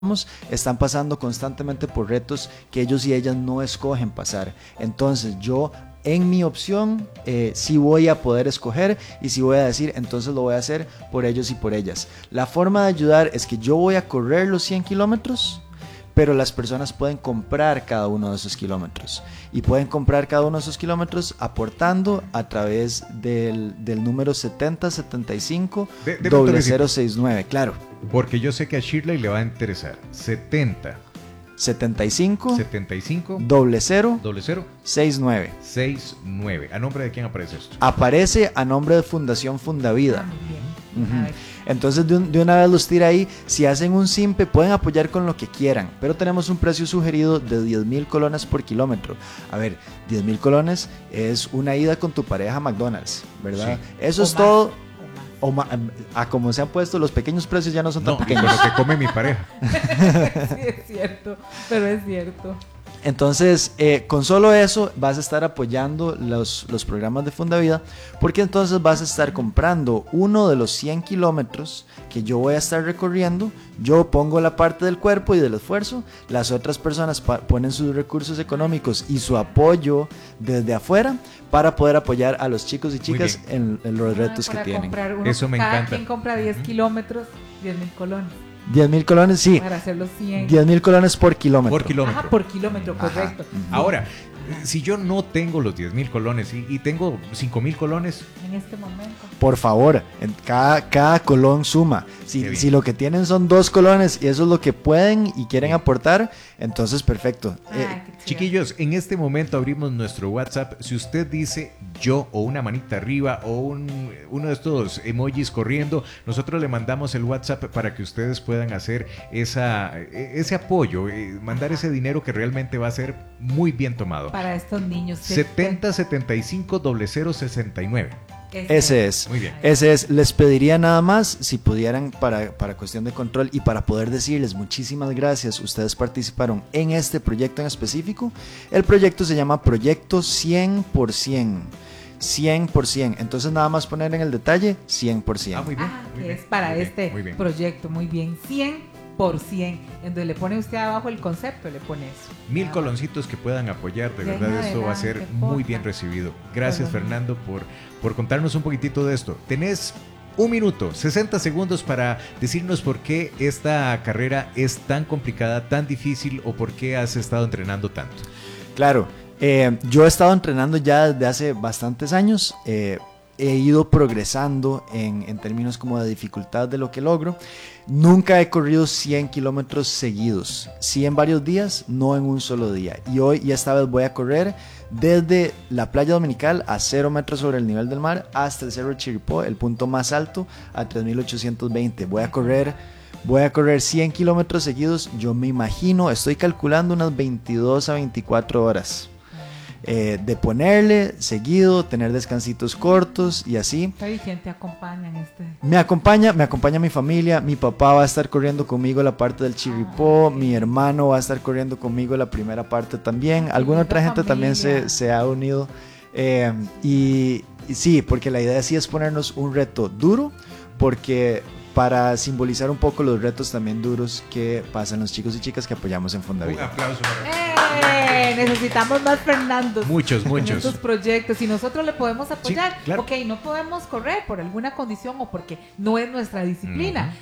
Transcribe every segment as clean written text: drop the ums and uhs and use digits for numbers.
están pasando constantemente por retos que ellos y ellas no escogen pasar. Entonces yo, en mi opción, sí voy a poder escoger y sí voy a decir, entonces lo voy a hacer por ellos y por ellas. La forma de ayudar es que yo voy a correr los 100 kilómetros, pero las personas pueden comprar cada uno de esos kilómetros. Y pueden comprar cada uno de esos kilómetros aportando a través del número 7075 0069. Claro. Porque yo sé que a Shirley le va a interesar. 75 00 69. 69. ¿A nombre de quién aparece esto? Aparece a nombre de Fundación Fundavida. Muy bien. Entonces de una vez los tira ahí. Si hacen un simpe pueden apoyar con lo que quieran, pero tenemos un precio sugerido de 10,000 colones por kilómetro. A ver, 10,000 colones es una ida con tu pareja a McDonald's, ¿verdad? Sí. Eso es todo. A como se han puesto los pequeños precios ya no son tan pequeños. Lo que come mi pareja. Sí, es cierto, pero es cierto. Entonces, con solo eso vas a estar apoyando los programas de Fundavida, porque entonces vas a estar comprando uno de los 100 kilómetros que yo voy a estar recorriendo. Yo pongo la parte del cuerpo y del esfuerzo, las otras personas ponen sus recursos económicos y su apoyo desde afuera para poder apoyar a los chicos y chicas en los retos que tienen. Eso me encanta. Quien compra 10 kilómetros, 10,000 colones. 10,000 colones, sí. Para hacer los 100. 10,000 colones por kilómetro. Por kilómetro. Ajá, por kilómetro, correcto. Ahora, si yo no tengo los 10,000 colones y tengo 5,000 colones. En este momento. Por favor, cada colón suma. Si lo que tienen son 2 colones y eso es lo que pueden y quieren aportar, entonces perfecto. Chiquillos, en este momento abrimos nuestro WhatsApp. Si usted dice yo o una manita arriba o uno de estos emojis corriendo, nosotros le mandamos el WhatsApp para que ustedes puedan hacer ese apoyo, mandar ese dinero que realmente va a ser muy bien tomado. Para estos niños. 7075 0069. Ese es. Muy bien. Ese es. Les pediría nada más, si pudieran, para cuestión de control y para poder decirles muchísimas gracias, ustedes participaron en este proyecto en específico. El proyecto se llama Proyecto 100%. 100%. Entonces nada más poner en el detalle 100%. Muy bien. Muy bien. Es para proyecto, muy bien. 100%. En donde le pone usted abajo el concepto, le pone eso. 1,000 coloncitos que puedan apoyar, de verdad esto va a ser muy bien recibido. Gracias, Fernando, por contarnos un poquitito de esto. Tenés 1 minuto, 60 segundos para decirnos por qué esta carrera es tan complicada, tan difícil, o por qué has estado entrenando tanto. Claro, yo he estado entrenando ya desde hace bastantes años. He ido progresando en términos como de dificultad de lo que logro. Nunca he corrido 100 kilómetros seguidos, sí en varios días, no en un solo día. Y hoy y esta vez voy a correr desde la playa dominical a 0 metros sobre el nivel del mar hasta el Cerro Chirripó, el punto más alto, a 3,820. Voy a correr 100 kilómetros seguidos. Yo me imagino, estoy calculando unas 22 a 24 horas. De ponerle seguido, tener descansitos cortos y así. ¿Y quién te acompaña en este? Me acompaña mi familia. Mi papá va a estar corriendo conmigo la parte del Chirripó, mi hermano va a estar corriendo conmigo la primera parte también. Alguna otra gente también se ha unido. Y sí, porque la idea sí es ponernos un reto duro, porque para simbolizar un poco los retos también duros que pasan los chicos y chicas que apoyamos en Fundavida. Un aplauso para necesitamos más Fernandos. Muchos. En estos proyectos y nosotros le podemos apoyar. Sí, claro. Ok, no podemos correr por alguna condición o porque no es nuestra disciplina.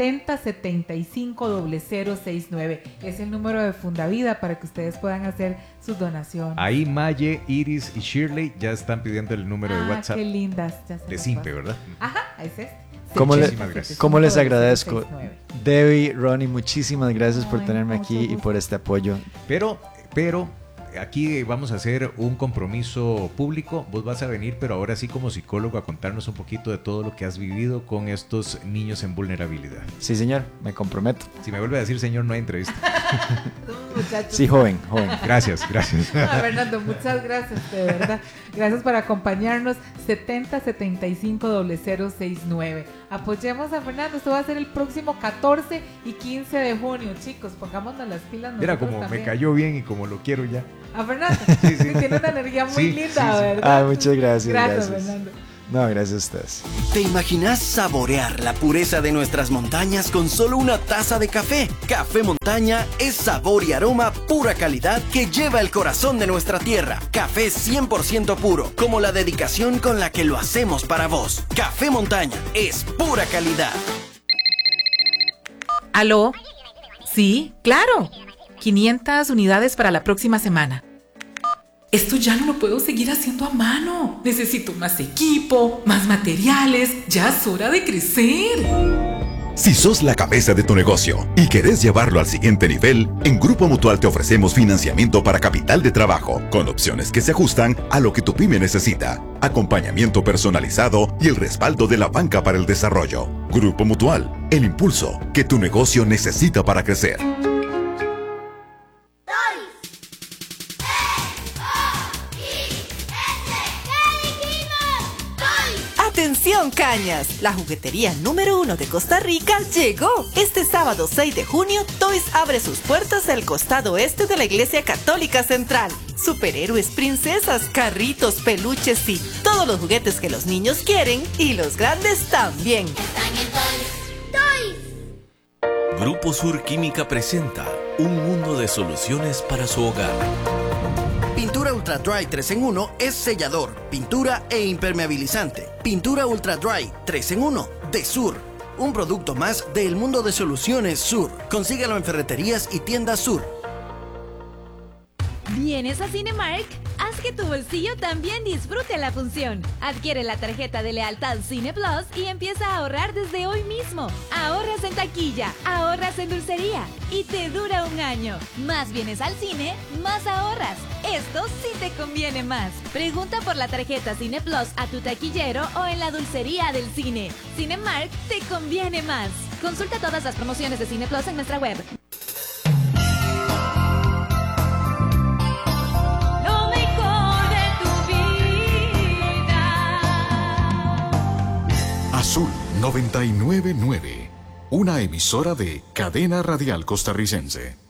7075 0069 es el número de Fundavida para que ustedes puedan hacer sus donaciones. Ahí Maye, Iris y Shirley ya están pidiendo el número de WhatsApp. Qué lindas. De Simpe, ¿verdad? Ajá, es este. ¿Cómo les agradezco? Debbie, Ronnie, muchísimas gracias por tenerme aquí y por este apoyo. Pero aquí vamos a hacer un compromiso público. Vos vas a venir, pero ahora sí como psicólogo, a contarnos un poquito de todo lo que has vivido con estos niños en vulnerabilidad. Sí, señor, me comprometo. Si me vuelve a decir señor, no hay entrevista. Sí, joven. Gracias. Fernando, muchas gracias, de verdad. Gracias por acompañarnos. 7075 0069. Apoyemos a Fernando. Esto va a ser el próximo 14 y 15 de junio. Chicos, pongámonos las pilas. Mira como también. Me cayó bien y como lo quiero ya. A Fernando, sí. Tiene una energía muy linda, ¿verdad? Muchas gracias. Gracias, Fernando. No, gracias a ustedes. ¿Te imaginas saborear la pureza de nuestras montañas con solo una taza de café? Café Montaña es sabor y aroma pura calidad que lleva el corazón de nuestra tierra. Café 100% puro, como la dedicación con la que lo hacemos para vos. Café Montaña es pura calidad. ¿Aló? Sí, claro. 500 unidades para la próxima semana. Esto ya no lo puedo seguir haciendo a mano. Necesito más equipo, más materiales. Ya es hora de crecer. Si sos la cabeza de tu negocio y querés llevarlo al siguiente nivel, en Grupo Mutual te ofrecemos financiamiento para capital de trabajo, con opciones que se ajustan a lo que tu pyme necesita, acompañamiento personalizado y el respaldo de la banca para el desarrollo. Grupo Mutual, el impulso que tu negocio necesita para crecer. Atención Cañas, la juguetería número 1 de Costa Rica llegó. Este sábado 6 de junio, Toys abre sus puertas al costado este de la Iglesia Católica Central. Superhéroes, princesas, carritos, peluches y todos los juguetes que los niños quieren y los grandes también. Están en Toys. Grupo Sur Química presenta un mundo de soluciones para su hogar. Pintura Ultra Dry 3 en 1 es sellador, pintura e impermeabilizante. Pintura Ultra Dry 3 en 1 de Sur. Un producto más del mundo de soluciones Sur. Consíguelo en ferreterías y tiendas Sur. ¿Vienes a Cinemark? Haz que tu bolsillo también disfrute la función. Adquiere la tarjeta de lealtad Cine Plus y empieza a ahorrar desde hoy mismo. Ahorras en taquilla, ahorras en dulcería y te dura un año. Más vienes al cine, más ahorras. Esto sí te conviene más. Pregunta por la tarjeta Cine Plus a tu taquillero o en la dulcería del cine. Cinemark te conviene más. Consulta todas las promociones de Cine Plus en nuestra web. Azul 99.9, una emisora de Cadena Radial Costarricense.